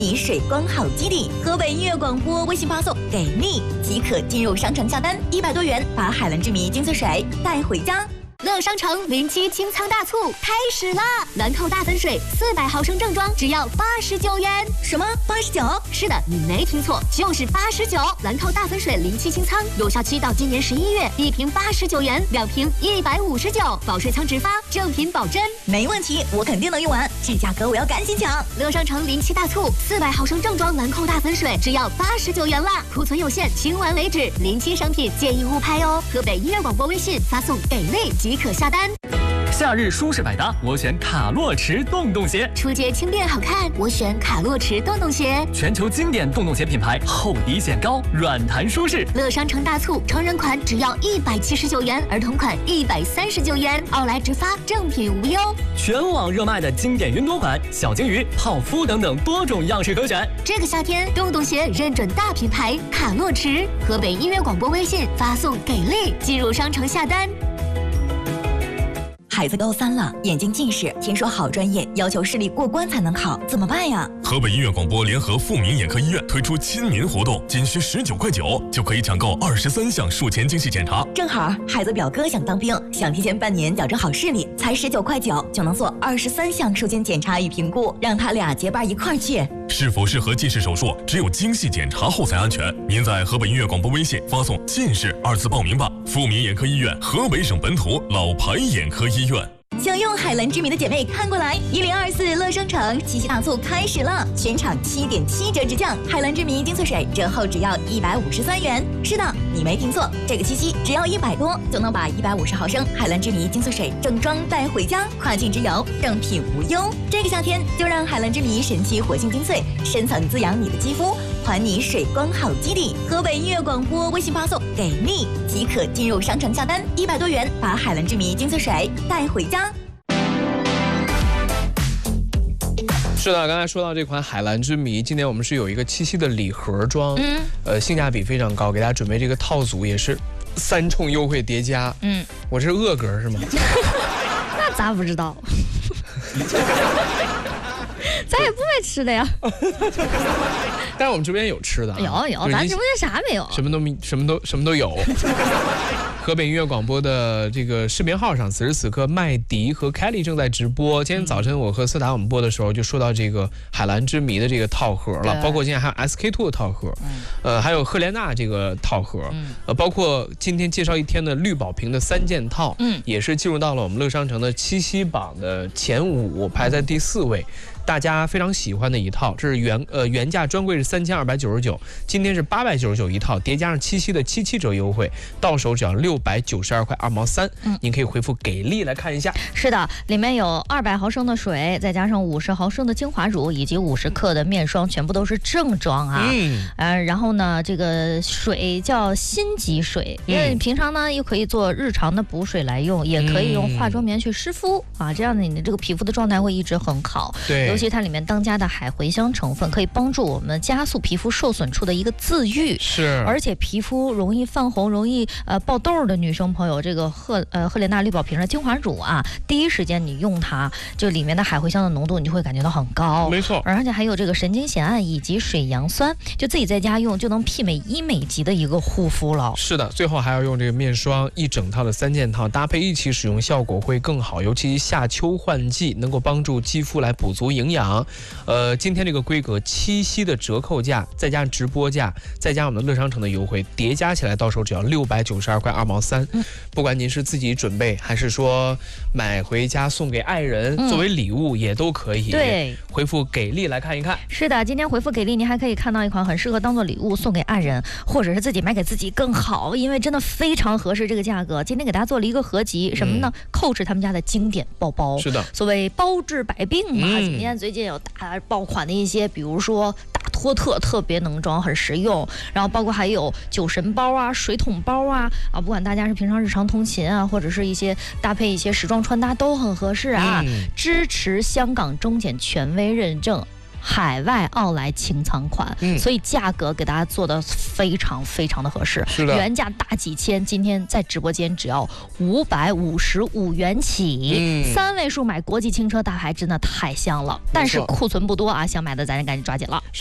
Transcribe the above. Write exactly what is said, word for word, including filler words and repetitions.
你水光好基地，河北音乐广播微信发送给力即可进入商城下单，一百多元把海蓝之谜精粹水带回家。乐商城零七清仓大促开始啦！兰蔻大粉水四百毫升正装只要八十九元。什么？八十九？是的，你没听错，就是八十九。兰蔻大粉水零七清仓有效期到今年十一月，一瓶八十九元，两瓶一百五十九，保税仓直发，正品保真。没问题，我肯定能用完，这价格我要赶紧抢！乐商城零七大促，四百毫升正装兰蔻大粉水只要八十九元啦，库存有限，清完为止。零七商品建议勿拍哦。河北音乐广播微信发送给力即可下单。 夏日舒适百搭，我选卡洛驰洞洞鞋。 出街轻便好看，我选卡洛驰洞洞鞋。 全球经典洞洞鞋品牌，厚底显高，软弹舒适。 乐商城大促，成人款只要一百七十九元，儿童款一百三十九元，奥莱直发，正品无忧。 全网热卖的经典云朵款、小金鱼、泡芙等等多种样式可选。 这个夏天，洞洞鞋认准大品牌卡洛驰。河北音乐广播微信发送给力，进入商城下单。孩子高三了，眼睛近视，听说好专业要求视力过关才能考，怎么办呀？ 河北音乐广播联合富民眼科医院推出亲民活动，仅需十九块九就可以抢购二十三项术前精细检查。 正好孩子表哥想当兵，想提前半年矫正好视力，才十九块九就能做二十三项术前检查与评估，让他俩结伴一块儿去。 是否适合近视手术，只有精细检查后才安全。您在河北音乐广播微信发送“近视”二字报名吧。富民眼科医院，河北省本土老牌眼科医院。 想用海蓝之谜的姐妹看过来，一零二四乐商城七夕大促开始了，全场七点七折直降，海蓝之谜精粹水折后只要一百五十三元。是的，你没听错，这个七夕只要一百多就能把一百五十毫升海蓝之谜精粹水正装带回家，跨境直邮，正品无忧。这个夏天就让海蓝之谜神奇活性精粹深层滋养你的肌肤，还你水光好基地。河北音乐广播微信发送给力即可进入商城下单，一百多元把海蓝之谜精粹水带回家。 是的，刚才说到这款海蓝之谜，今年我们是有一个七夕的礼盒装，嗯，呃，性价比非常高，给大家准备这个套组也是三重优惠叠加，嗯，我这是恶格是吗？ 那咋不知道？咱也不会吃的呀。 但是我们这边有吃的、啊， 有有，咱直播间啥没有？ 什么都什么都什么都有。河北音乐广播的这个视频号上，此时此刻麦迪和 Kelly 正在直播。今天早晨我和思达我们播的时候，就说到这个海蓝之谜的这个套盒了，包括今天还有 S K 二 的套盒，呃，还有赫莲娜这个套盒，呃，包括今天介绍一天的绿宝瓶的三件套，嗯，也是进入到了我们乐商城的七夕榜的前五，排在第四位。大家非常喜欢的一套，这是原呃原价专柜是三千二百九十九，今天是八百九十九一套，叠加上七夕的七七折优惠，到手只要六百九十二块二毛三。嗯，您可以回复给力来看一下。 是的，里面有二百毫升的水，再加上五十毫升的精华乳以及五十克的面霜，全部都是正装啊。嗯，呃，然后呢，这个水叫心级水，因为平常呢又可以做日常的补水来用，也可以用化妆棉去湿敷啊，这样的你的这个皮肤的状态会一直很好。对。尤其它里面当家的海茴香成分，可以帮助我们加速皮肤受损处的一个自愈。是，而且皮肤容易泛红、容易呃爆痘的女生朋友，这个赫呃赫莲娜绿宝瓶的精华乳啊，第一时间你用它，就里面的海茴香的浓度，你就会感觉到很高。没错，而且还有这个神经酰胺以及水杨酸，就自己在家用就能媲美医美级的一个护肤了。 是的，最后还要用这个面霜一整套的三件套搭配一起使用，效果会更好。尤其夏秋换季，能够帮助肌肤来补足营养。呃，今天这个规格七夕的折扣价，再加上直播价，再加上我们乐商城的优惠，叠加起来到手只要六百九十二块二毛三。嗯，不管您是自己准备，还是说买回家送给爱人、嗯、作为礼物也都可以。对，回复给力来看一看。 是的，今天回复给力，您还可以看到一款很适合当做礼物送给爱人，或者是自己买给自己更好，因为真的非常合适这个价格。今天给大家做了一个合集，什么呢？嗯、蔻驰他们家的经典包包。是的，所谓包治百病嘛。嗯、今天最近有大爆款的一些，比如说大托特特别能装，很实用，然后包括还有酒神包啊、水桶包啊啊，不管大家是平常日常通勤啊，或者是一些搭配一些时装穿搭都很合适啊。嗯、支持香港中检权威认证。 海外奥莱清仓款，嗯，所以价格给大家做的非常非常的合适， 是的， 原价大几千，今天在直播间只要五百五十五元起，嗯，三位数买国际轻车大牌真的太香了，但是库存不多啊，想买的咱赶紧抓紧了。